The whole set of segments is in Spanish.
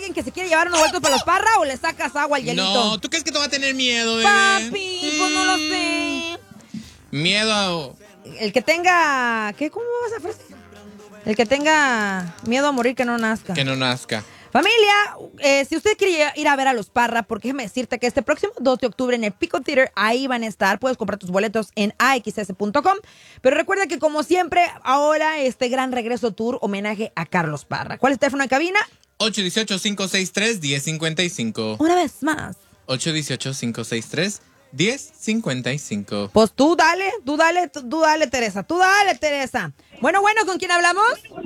alguien que se quiere llevar unos boletos para los Parra o le sacas agua al hielito? No, ¿tú crees que te va a tener miedo, bebé? Papi, pues no lo sé. Miedo a... El que tenga... ¿Qué? ¿Cómo vas a ofrecer? El que tenga miedo a morir que no nazca. Que no nazca. Familia, si usted quiere ir a ver a los Parra, porque déjame decirte que este próximo 2 de octubre en el Pico Theater, ahí van a estar. Puedes comprar tus boletos en axs.com. Pero recuerda que, como siempre, ahora este gran regreso tour homenaje a Carlos Parra. ¿Cuál es el teléfono de cabina? 818-563-1055. Una vez más. 818-563-1055. Pues tú dale, Teresa. Tú dale, Teresa. Bueno, ¿con quién hablamos?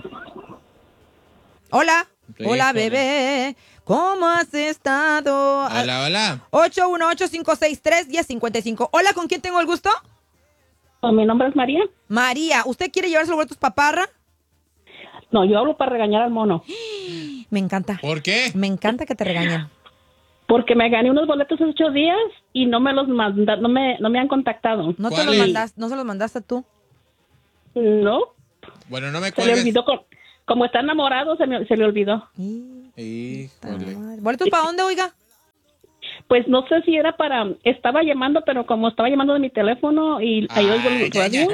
Hola. Hola, bebé. ¿Cómo has estado? Hola. 818-563-1055. Hola, ¿con quién tengo el gusto? Mi nombre es María. María, ¿usted quiere llevarse los boletos para Parra? No, yo hablo para regañar al mono. Me encanta. ¿Por qué? Me encanta que te regañen. Porque me gané unos boletos hace 8 días y no me los no me han contactado. ¿No te los mandaste? ¿No se los mandaste tú? No. Bueno, no me Se le cuelgues. olvidó, como está enamorado, se le olvidó. Híjole. ¿Boletos para dónde, oiga? Pues no sé si era estaba llamando, pero como estaba llamando de mi teléfono y ahí oigo el radio.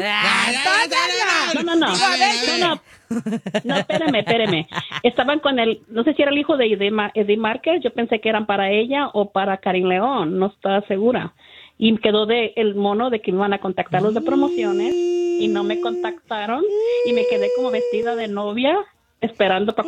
No, espéreme. Estaban con no sé si era el hijo de Eddie Márquez, yo pensé que eran para ella o para Karin León, no estaba segura. Y quedó el mono de que me iban a contactar los de promociones y no me contactaron y me quedé como vestida de novia esperando para